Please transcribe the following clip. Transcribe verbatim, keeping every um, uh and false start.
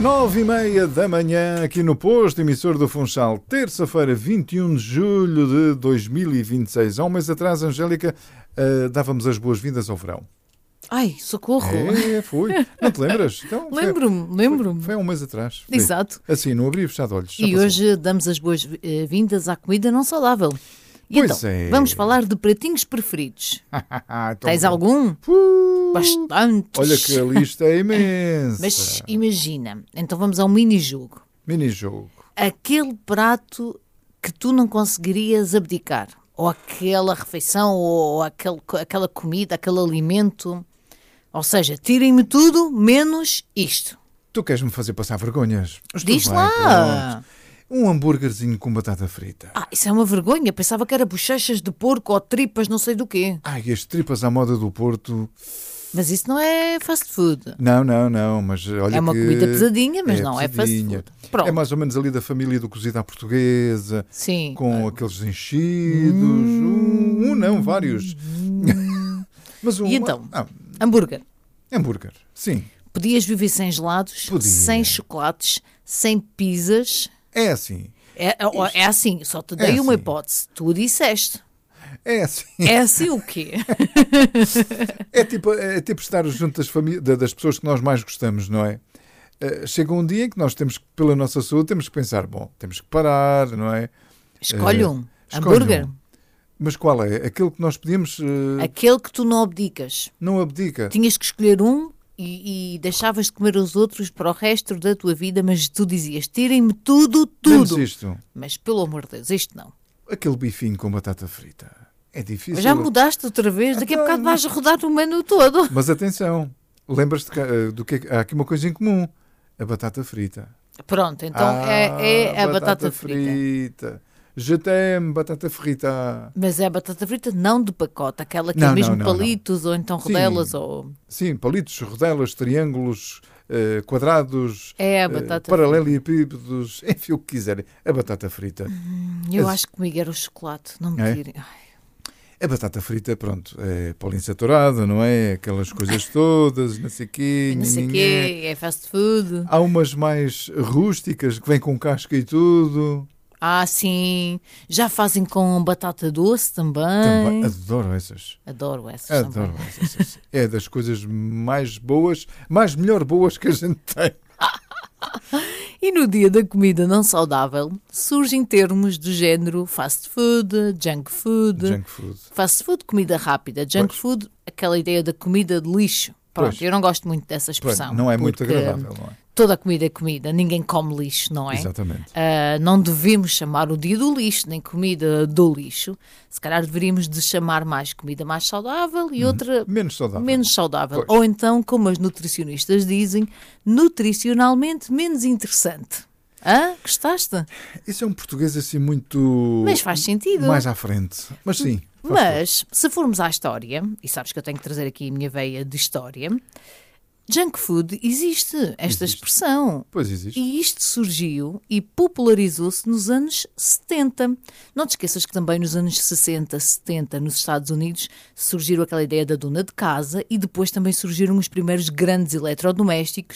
Nove e meia da manhã, aqui no posto emissor do Funchal, terça-feira, vinte e um de julho de dois mil e vinte e seis. Há um mês atrás, Angélica, uh, dávamos as boas-vindas ao verão. Ai, socorro! É, foi. Não te lembras? Então, lembro-me, lembro-me. Foi, foi há um mês atrás. Foi. Exato. Assim, não abri e fechado olhos. E hoje damos as boas-vindas à comida não saudável. E pois então, é. vamos falar de pratinhos preferidos. então, Tens algum? Uh, Bastantes. Olha que a lista é imensa. Mas imagina, então vamos ao mini-jogo. Mini-jogo. Aquele prato que tu não conseguirias abdicar. Ou aquela refeição, ou aquele, aquela comida, aquele alimento. Ou seja, tirem-me tudo, menos isto. Tu queres-me fazer passar vergonhas? Mas Diz tudo lá. bem, pronto. Um hambúrguerzinho com batata frita. Ah, isso é uma vergonha. Pensava que era bochechas de porco ou tripas, não sei do quê. Ai, as tripas à moda do Porto. Mas isso não é fast food. Não, não, não. Mas olha é uma que comida pesadinha, mas é não pesadinha. é fast food. Pronto. É mais ou menos ali da família do cozido à portuguesa. Sim. Com aqueles enchidos. Hum, um, um não, vários. Hum. Mas um, e então? Ah, hambúrguer. Hambúrguer, sim. Podias viver sem gelados, Podia. sem chocolates, sem pizzas. É assim. É, é, é assim, só te dei é uma assim. hipótese. Tu disseste. É assim. É assim o quê? é, tipo, é tipo estar junto das, famí- das pessoas que nós mais gostamos, não é? Uh, chega um dia em que nós temos que, pela nossa saúde, temos que pensar, bom, temos que parar, não é? Escolhe um. Uh, escolhe hambúrguer. Um. Mas qual é? Aquele que nós podíamos... Uh, Aquele que tu não abdicas. não abdica. Tinhas que escolher um e, e deixavas de comer os outros para o resto da tua vida, mas tu dizias, tirem-me tudo, Menos tudo. isto. Mas, pelo amor de Deus, isto não. Aquele bifinho com batata frita. É difícil. Mas já mudaste outra vez, daqui a Então, bocado vais rodar o menu todo. Mas atenção, lembras-te que, uh, do que há aqui uma coisa em comum. A batata frita. Pronto, então ah, é, é a batata, batata frita. frita. Je t'aime, batata frita. Mas é a batata frita não de pacote, aquela que Não, é mesmo não, não, palitos ou então Sim. rodelas ou... Sim, palitos, rodelas, triângulos, uh, quadrados, É a batata uh, paralelepípedos, enfim, o que quiserem. A batata frita. Hum, eu As- acho que comigo era o chocolate, não me É? tirem. Ai. A batata frita, pronto, é poliinsaturada, não é? Aquelas coisas todas, não sei o quê. Não sei o nhanhanhã. quê, é fast food. Há umas mais rústicas que vêm com casca e tudo. Ah, sim. Já fazem com batata doce também. Também, adoro essas. Adoro essas Adoro também. essas. É das coisas mais boas, mais melhor boas que a gente tem. E no dia da comida não saudável surgem termos do género fast food, junk food. Junk food. Fast food, comida rápida. Junk Pois. food, aquela ideia da comida de lixo. Pronto, Pois. eu não gosto muito dessa Pois, expressão. não é muito porque agradável, não é? Toda a comida é comida, ninguém come lixo, não é? Exatamente. Uh, não devemos chamar o dia do lixo, nem comida do lixo. Se calhar deveríamos de chamar mais comida mais saudável e outra Menos saudável. menos saudável. Pois. Ou então, como as nutricionistas dizem, nutricionalmente menos interessante. Hã? Gostaste? Isso é um português assim muito... Mas faz sentido. Mais à frente. Mas sim. faz Mas, se formos à história, e sabes que eu tenho que trazer aqui a minha veia de história, junk food existe, esta Existe. expressão. Pois existe. E isto surgiu e popularizou-se nos anos setenta. Não te esqueças que também nos anos sessenta, setenta, nos Estados Unidos, surgiu aquela ideia da dona de casa e depois também surgiram os primeiros grandes eletrodomésticos